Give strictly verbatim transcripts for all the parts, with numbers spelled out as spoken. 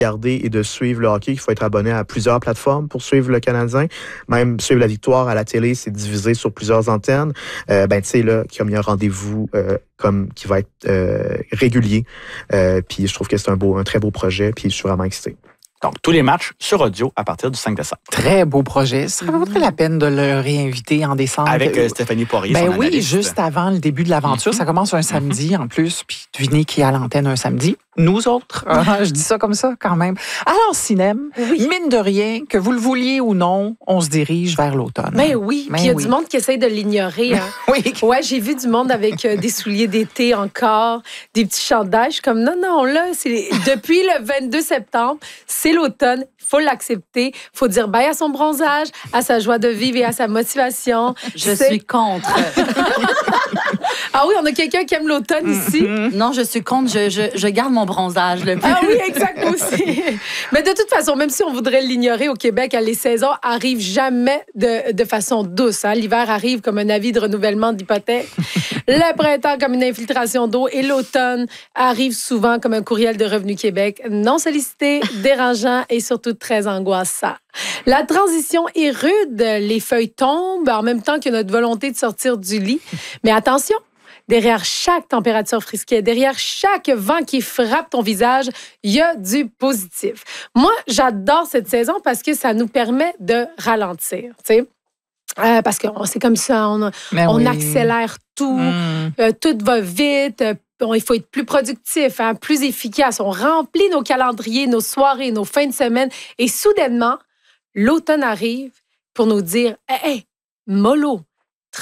regarder et de suivre le hockey, il faut être abonné à plusieurs plateformes pour suivre le Canadien. Même suivre la victoire à la télé, c'est divisé sur plusieurs antennes. Euh, ben, tu sais, là, comme il y a un rendez-vous euh, comme qui va être euh, régulier. Euh, puis je trouve que c'est un beau, un très beau projet, puis je suis vraiment excité. Donc, tous les matchs sur audio à partir du cinq décembre. Très beau projet. Ça vaudrait la peine de le réinviter en décembre. Avec euh, Stéphanie Poirier, ben son oui, analyste. juste avant le début de l'aventure. Mm-hmm. Ça commence un samedi en plus. Puis devinez qui est à l'antenne un samedi? Nous autres. Je dis ça comme ça quand même. Alors, Cinem, oui. Mine de rien, que vous le vouliez ou non, on se dirige vers l'automne. Mais oui, puis il y a oui. du monde qui essaie de l'ignorer. Hein. Oui. Ouais, j'ai vu du monde avec euh, des souliers d'été encore, des petits chandails. Je suis comme, non, non, là, c'est depuis le vingt-deux septembre, c'est l'automne. Il faut l'accepter. Il faut dire bye à son bronzage, à sa joie de vivre et à sa motivation. Je c'est... suis contre. Ah oui, on a quelqu'un qui aime l'automne ici. Mm-hmm. Non, je suis contre. Je, je, je garde mon bronzage. Le ah oui, exact aussi. Mais de toute façon, même si on voudrait l'ignorer au Québec, les saisons arrivent jamais de, de façon douce. Hein. L'hiver arrive comme un avis de renouvellement d'hypothèque. Le printemps comme une infiltration d'eau. Et l'automne arrive souvent comme un courriel de Revenu Québec. Non sollicité, dérangeant et surtout très angoissant. La transition est rude. Les feuilles tombent en même temps que notre volonté de sortir du lit. Mais attention, derrière chaque température frisquée, derrière chaque vent qui frappe ton visage, il y a du positif. Moi, j'adore cette saison parce que ça nous permet de ralentir, tu sais. Euh, parce que c'est comme ça, on, on oui. accélère tout, mm. euh, tout va vite, euh, bon, il faut être plus productif, hein, plus efficace. On remplit nos calendriers, nos soirées, nos fins de semaine et soudainement, l'automne arrive pour nous dire « Hey, hey, mollo, tranquille. »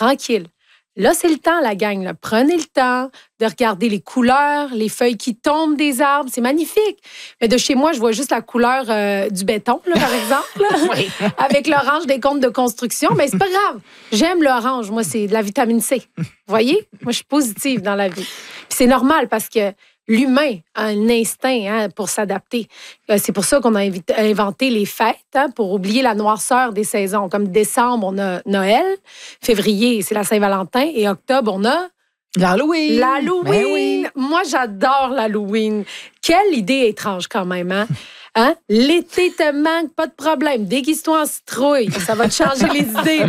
Là, c'est le temps, la gang. Là. Prenez le temps de regarder les couleurs, les feuilles qui tombent des arbres. C'est magnifique. Mais de chez moi, je vois juste la couleur euh, du béton, là, par exemple, oui. avec l'orange des comptes de construction. Mais c'est pas grave. J'aime l'orange. Moi, c'est de la vitamine C. Vous voyez? Moi, je suis positive dans la vie. Puis c'est normal parce que l'humain a un instinct hein, pour s'adapter. C'est pour ça qu'on a inventé les fêtes, hein, pour oublier la noirceur des saisons. Comme décembre, on a Noël. Février, c'est la Saint-Valentin. Et octobre, on a... L'Halloween. L'Halloween. Oui. Moi, j'adore l'Halloween. Quelle idée étrange quand même, hein? Hein? L'été te manque, pas de problème. Déguise-toi en citrouille. Ça va te changer les idées.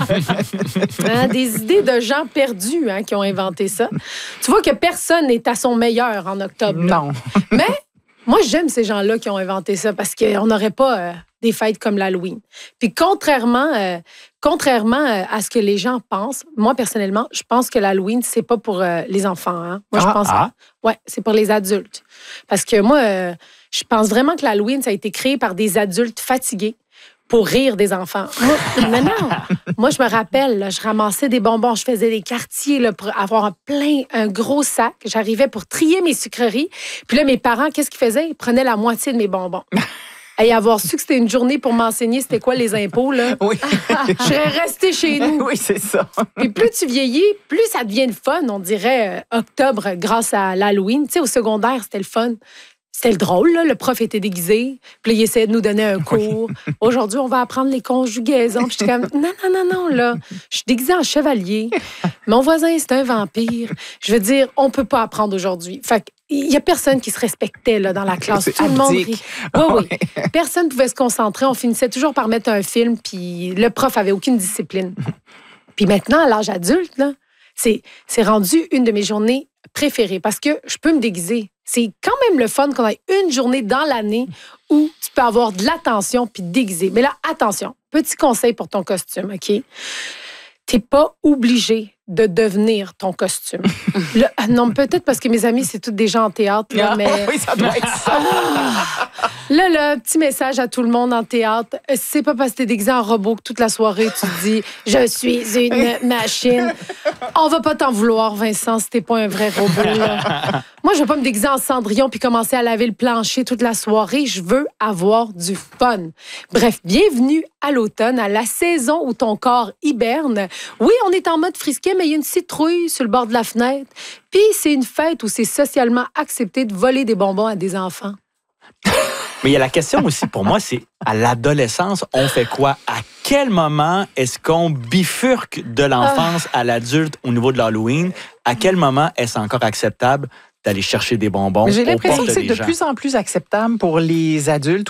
Hein? Des idées de gens perdus hein, qui ont inventé ça. Tu vois que personne n'est à son meilleur en octobre. Là. Non. Mais moi, j'aime ces gens-là qui ont inventé ça parce qu'on n'aurait pas euh, des fêtes comme l'Halloween. Puis contrairement, euh, contrairement euh, à ce que les gens pensent, moi, personnellement, je pense que l'Halloween, c'est pas pour euh, les enfants. Hein? Moi, ah, je pense ah. ouais, c'est pour les adultes. Parce que moi... Euh, Je pense vraiment que l'Halloween, ça a été créé par des adultes fatigués pour rire des enfants. Moi, mais non, moi, je me rappelle, là, je ramassais des bonbons, je faisais des quartiers là, pour avoir un plein, un gros sac. J'arrivais pour trier mes sucreries. Puis là, mes parents, qu'est-ce qu'ils faisaient? Ils prenaient la moitié de mes bonbons. Et avoir su que c'était une journée pour m'enseigner c'était quoi les impôts, là. Oui. Je serais restée chez nous. Oui, c'est ça. Puis plus tu vieillis, plus ça devient le fun. On dirait euh, octobre grâce à l'Halloween. Tu sais, au secondaire, c'était le fun. C'était le drôle, là. Le prof était déguisé. Puis il essayait de nous donner un cours. Aujourd'hui, on va apprendre les conjugaisons. Puis j'étais comme, non, non, non, non, là. Je suis déguisée en chevalier. Mon voisin, c'est un vampire. Je veux dire, on peut pas apprendre aujourd'hui. Fait qu'il y a personne qui se respectait, là, dans la classe. C'est Tout le monde abdique. rit. Oui, oui. Personne pouvait se concentrer. On finissait toujours par mettre un film. Puis le prof avait aucune discipline. Puis maintenant, à l'âge adulte, là, c'est, c'est rendu une de mes journées préférées parce que je peux me déguiser. C'est quand même le fun qu'on ait une journée dans l'année où tu peux avoir de l'attention puis te déguiser. Mais là, attention, petit conseil pour ton costume, OK? T'es pas obligé de devenir ton costume. Le, non, peut-être parce que mes amis, c'est tous des gens en théâtre. Là, mais... Oui, ça doit être ça. Là, là, petit message à tout le monde en théâtre. C'est pas parce que t'es déguisé en robot que toute la soirée, tu te dis « Je suis une machine ». On va pas t'en vouloir, Vincent, si t'es pas un vrai robot. Là. Moi, je vais pas me déguiser en Cendrillon puis commencer à laver le plancher toute la soirée. Je veux avoir du fun. Bref, bienvenue à l'automne, à la saison où ton corps hiberne. Oui, on est en mode frisquet, mais il y a une citrouille sur le bord de la fenêtre. Puis c'est une fête où c'est socialement accepté de voler des bonbons à des enfants. Mais il y a la question aussi, pour moi, c'est à l'adolescence, on fait quoi? À quel moment est-ce qu'on bifurque de l'enfance à l'adulte au niveau de l'Halloween? À quel moment est-ce encore acceptable d'aller chercher des bonbons. J'ai aux l'impression portes que c'est des de gens. plus en plus acceptable pour les adultes